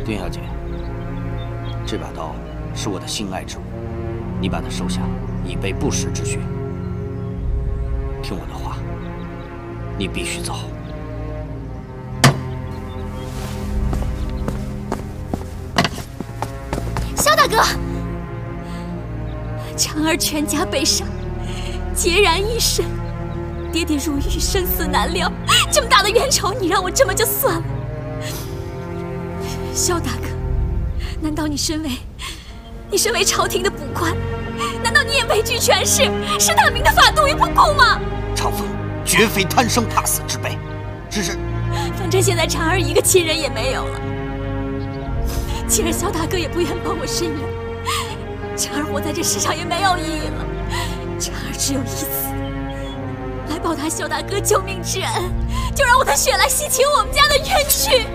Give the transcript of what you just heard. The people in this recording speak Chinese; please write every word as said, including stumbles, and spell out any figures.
丁小姐，这把刀是我的心爱之物，你把它收下，以备不时之需。听我的话，你必须走。 萧大哥，婵儿全家被杀，孑然一身，爹爹入狱，生死难料，这么大的冤仇，你让我这么就算了？萧大哥，难道你身为你身为朝廷的补官，难道你也畏惧权势，视大明的法度于不顾吗？ 长风绝非贪生怕死之辈，只是…… 反正现在婵儿一个亲人也没有了，既然萧大哥也不愿帮我伸冤，婵儿活在这世上也没有意义了。婵儿只有一次，来报答萧大哥救命之恩，就让我的血来洗清我们家的冤屈。